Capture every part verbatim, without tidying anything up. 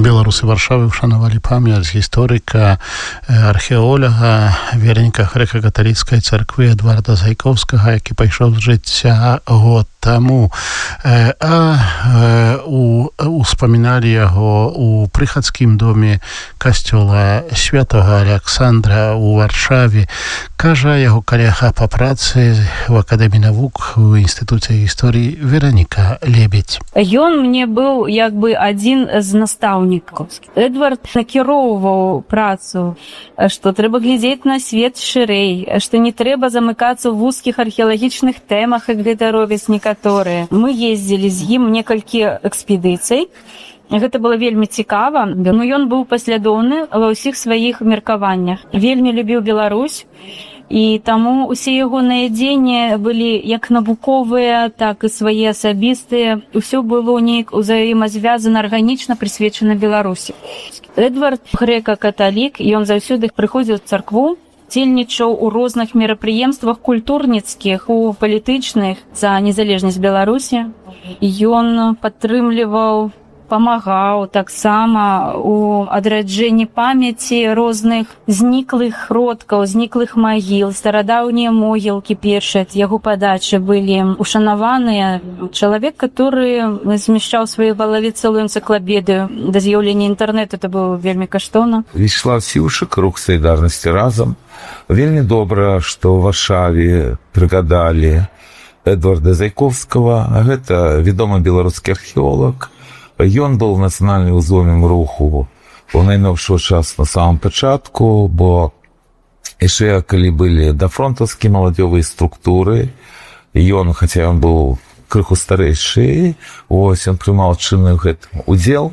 Беларусы Варшавы ушанавалі памяць гісторыка, археолага, верніка грэка-каталіцкай царквы Эдварда Зайковскага, які пайшоў з жыцця год таму. А успаміналі яго у прыхадскім доме касцёла святага Александра ў Варшаве. Кажа яго калега па працы в Акадэміі навук у Інстытуце гісторыі Вераніка Лебедь. Ён мне быў як бы адзін з настаўнікаў. Эдвард накіроўваў працу, што трэба глядзець на свет шырэй, што не трэба замыкацца ў вузкіх археалагічных тэмах, як гэта робяць некаторыя. Мы ездзілі з ім некалькі экспедыцый. Гэта было вельмі цікава, но ён быў паслядоўны ва ўсіх сваіх меркаваннях. Вельмі любіў Беларусь, і таму усе ягоныя дзеянні былі як навуковыя, так і свае асабістыя. Усё было неяк узаемазвязана, арганічна прысвечана Беларусі. Эдвард грэка-каталік, ён заўсёды прыходзіў у царкву, дзельнічаў у розных мерапрыемствах культурніцкіх, у палітычных за незалежнасць Беларусі. Ён падтрымліваў, памагаў таксама у адраджэнні памяці розных зніклых родкаў, зніклых магіл. Старадаўнія могілкі першыя ад яго падачы былі ушанаваныя. Чалавек, который змяшчаў сваёй галаве цэлую энцыклапедыю. Да з'яўлення інтэрнэту это было вельмі каштоўна. Вячеслав Сіўшык, рух салідарнасці разам. Вельмі добра, што ў Варшаве прыгадалі Эдварда Зайковскага. Гэта вядомы беларускі археолог. Ён быў нацыянальным узломем руху у найноўшы час на самом пачатку, бо яшчэ калі былі дафронтаўскія маладзёвыя структуры, ён, хаця ён быў крыху старэйшы, ось ён прымаў чынны гэтым удзел,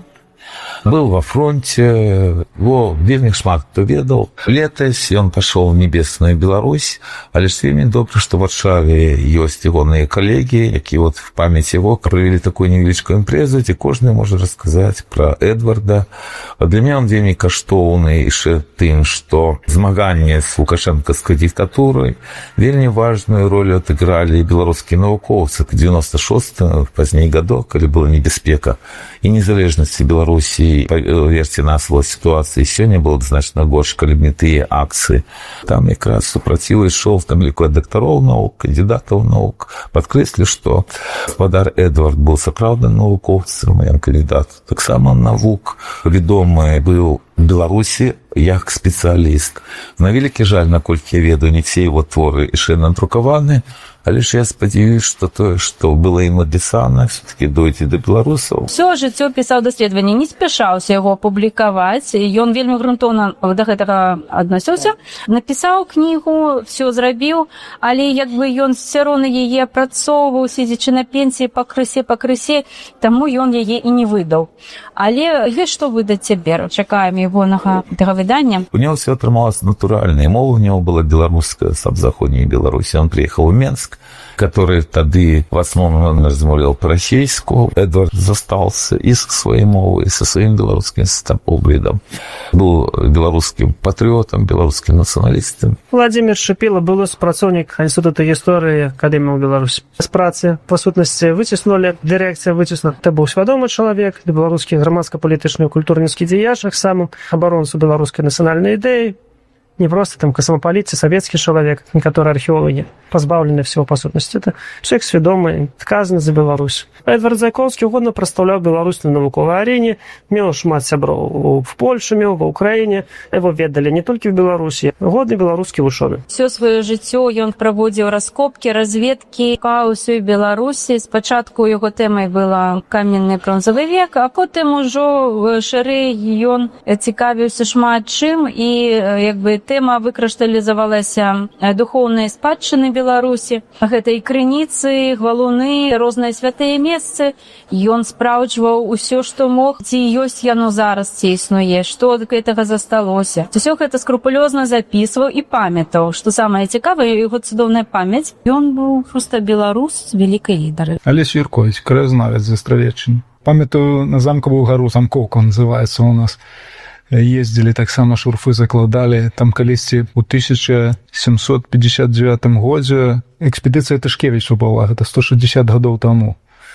быў ва фронте, бо вельмі шмат хто ведаў. Летась ён пашоў у небесную Беларусь, але ж вельмі добра, што ў Варшаве ёсць ягоныя калегі, якія вот в памяць яго правялі такую невялічкую імпрэзу, дзе кожны можа расказаць пра Эдварда. А для мяне ён вельмі каштоўны яшчэ тым, што змаганне з лукашэнкаўскай дыктатурай вельмі важную ролю адыгралі беларускія навукоўцы. девяносто шостым, пазней гадок, калі была небяспека і незалежнасці Беларусі, паверце нас, ситуацыі сёння было значна горш, калі б не тыя акцыі. Там якраз супраціў ішоў там ліку дактароў навук, кандыдатаў навук. Падкрэслю, што гаспадар Эдвард быў сапраўдным навукоўцам, ён кандыдат таксама навук, вядомы быў у Беларусі як спецыяліст. На вялікі жаль, наколькі я ведаю, не все его творы яшчэ надрукаваны, але ж я спадзяюсь, што тое, што было ім напісана, все-таки дойдзе да беларусаў. Усё жыццё пісаў даследаванні, не спяшаўся яго публікаваць, ён вельмі грунтоўна да гэтага адносіўся. Напісаў кнігу, все зрабіў, але як бы ён все роўна яе апрацоўваў, седзячы на пенсіі пакрысе, пакрысе, таму ён яе і не выдаў. Але ёсць што выдаць цяпер, чакаем ягонага гэтага выдання. У него все атрымалася натуральна, мова у него была беларуская, саб заходняй Беларусі. Он приехал в Менск, который тады в основном размаўлял по-расейску. Эдвард застался и со своей мовой, и со своим белорусским стапоглядом. Был белорусским патриотом, белорусским националистом. Владимир Шипило был супрацоўнік Інстытута гісторыі Акадэміі Беларусі. З працы, па сутнасці, выціснули, дырэкцыя выціснула. Это быў свядомы чалавек, беларускі грамадска-палітычны культурніцкі дзеяч, самым абаронцу беларускай нацыянальнай ідэі. Не просто там космополит, советский человек, некоторые археологи, позбавлены всего по сутности. Это человек сведомый, отказаны за Беларусь. Эдвард Зайковский угодно представлял Беларусь на навуковой арене, мел шмат сяброў в Польше, мел в Украине. Его ведали не только в Беларуси, годный белорусский ученый. Все свое жыццё ён праводзіў раскопки, разведки па ўсёй Беларусі. Спачатку яго тэмай была каменны бронзавы век, а потым ужо шырэй ён цікавіўся шмат чым, і як бы тэма выкрашталізавалася духоўнай спадчыны Беларусі. Гэта і крыніцы, гвалуны, розныя святыя месцы. Ён спраўджваў усё, што мог, ці ёсць яно зараз, ці існуе, што ад гэтага засталося. Усё гэта скрупулёзна запісваў і памятаў. Што самае цікавае, яго цудоўная памяць. Ён быў проста беларус з вялікай лідары. Алесь Юркович, краяведец з Астравеччыны. Памятаю, на Замковую гару, Замковка называецца у нас. Ездзілі таксама, шурфы закладалі. Там калісьці ў тысяча сямсот пятьдесят девятым годзе экспедыцыя Тышкевіча была, гэта сто шестьдесят гадоў таму.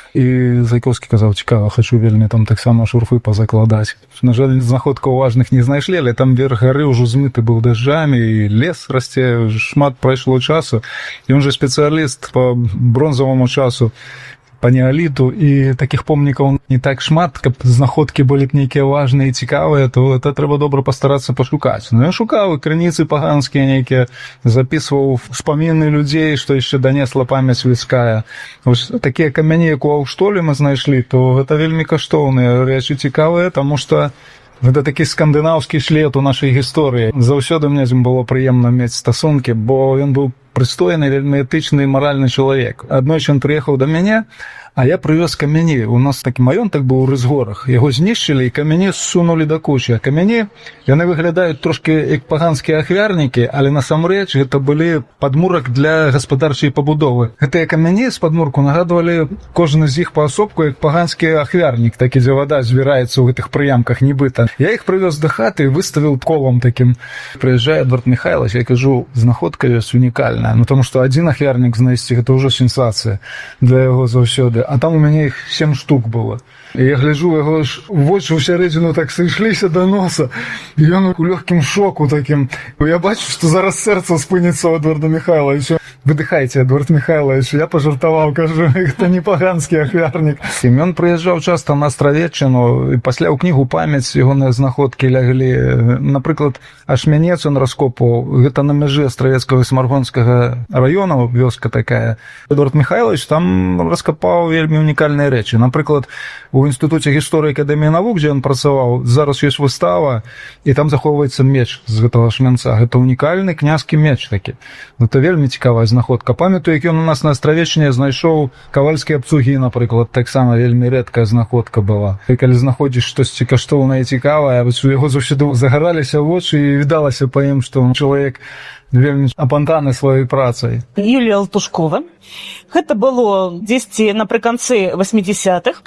І Зайковскі казаў, цікава, хачу вельмі там таксама шурфы пазакладаць. На жаль, знаходкаў важных не знайшлі, але там верх гары ўжо змыты быў дажджамі, і лес расце, шмат прайшло часу. Ён жа спецыяліст па бронзаваму часу, па неаліту, і такіх помнікаў не так шмат, каб знаходкі былі б нейкія важныя і цікавыя, то это трэба добра пастарацца пашукаць. Ну, я шукаў крыніцы паганскія нейкія, запісваў успаміны людзей, што яшчэ данесла памяць людская. Вось такія камяні, як у Аўштоле мы знайшлі, то гэта вельмі каштоўныя рэчы, цікавыя, таму што гэта такі скандынаўскі шлед у нашай гісторыі. Заўсёды мне з ім было прыемна мець стасункі, бо ён быў прыстойны, вельмі этычны і маральны чалавек. Аднойчы ён прыехаў да мяне, а я прывёз камяні. У нас такі маёнтак быў у Рызгорах. Яго знішчылі, і камяні ссунулі да кучы. А камяні, яны выглядаюць трошкі як паганскія ахвярнікі, але насамрэч гэта былі падмурак для гаспадарчай пабудовы. Гэтыя камяні з падмурку нагадвалі кожны з іх паасобку як паганскі ахвярнік, такі, дзе вада збіраецца ў гэтых прыямках нібыта. Я іх прывёз да хаты і выставіў колам такім. Прыязджае Эдвард Михайлович, я кажу, знаходка ёсць унікальная. Ну, тому што адзін ахвярнік знайсці, гэта ўжо сенсацыя для яго заўсёды. А там у мяне іх сем штук было. І я гляджу, яго ж вочы ў сярэдзіну так сышліся да носа. І ён у лёгкім шоку такім. Я бачу, што зараз сэрца спыніцца ў Эдварда Михайловича. Выдыхайце, Эдвард Михайлович, я пажартаваў, кажу, гэта не паганскі ахвярнік. Ён прыязджаў часта на Астравеччыну, і пасля ў кнігу «Памяць» ягоныя знаходкі ляглі. Напрыклад, Ашмянец ён раскопаў, гэта на мяжы Астравецкага і Смаргонскага района, вёска такая. Эдвард Михайлович там раскапаў вельмі унікальныя рэчы. Напрыклад, у Інстытуце гісторыі Акадэміі навук, дзе ён працаваў, зараз ёсць выстава, і там захоўваецца меч з гэтага Ашмянца. Гэта унікальны князькі меч такі. Гэта вельмі цікавая знаходка. Памятаю, як ён у нас на Астравеччыне знайшоў кавальскія абцугі, напрыклад, таксама вельмі рэдкая знаходка была. І калі знаходзіш штосьці каштоўнае і цікавае, у яго заўсёды загараліся вочы і відалася па ім, што чалавек вельмі апантаны сваёй працай. Юлія Алтушкова. Гэта было дзесьці напрыканцы восьмидесятых.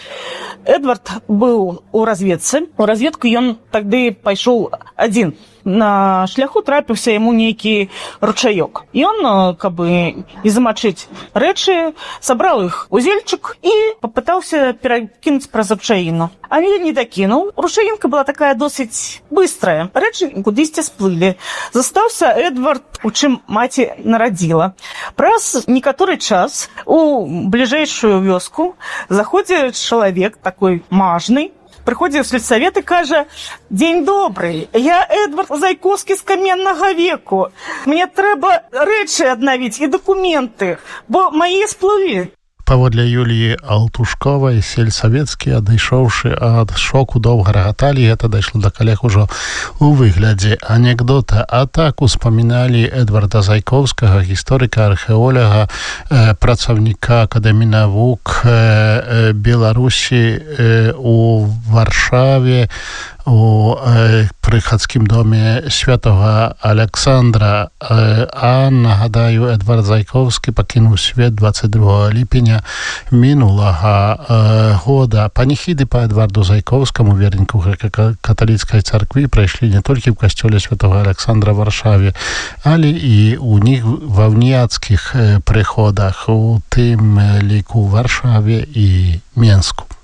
Эдвард быў у разведцы. У разведку ён тады пайшоў адзін. На шляху трапіўся яму нейкі ручаёк. Ён, каб не замачыць рэчы, сабраў іх у зельчык і папытаўся перакінуць праз ручаіну. Але не дакінуў. Ручаінка была такая досыць быстрая. Рэчы кудысьці сплылі. Застаўся Эдвард, у чым маці нарадзіла. Праз некаторы час у бліжэйшую вёску заходзіць чалавек такой мажны, прыходзіў сельсавет і кажа: «Дзень добрый, я Эдвард Зайковскі з каменнага веку. Мне трэба рэчы аднавіць і дакументы, бо мае сплылі». Паводле Юліі Алтушковай, сельсавецкі, адышоўшы ад шоку, доўга рагаталі, гэта дайшло да калег ужо у выглядзе анекдота. А так успаміналі Эдварда Зайковскага, гісторыка, археолага, э, працаўніка Акадэміі навук э, Беларусі э, у Варшаве, у э, прыхадскім доме святого Александра. Э, а, нагадаю, Эдвард Зайковскі пакінуў свет двадцать другого ліпеня мінулага э, года. Паніхіды па Эдварду Зайковскаму, верніку грэка-каталіцкай царквы, прайшлі не толькі ў касцёле святого Александра в Варшаве, але і ў них ва ўніяцкіх э, прыходах, у тым ліку ў Варшаве і Менску.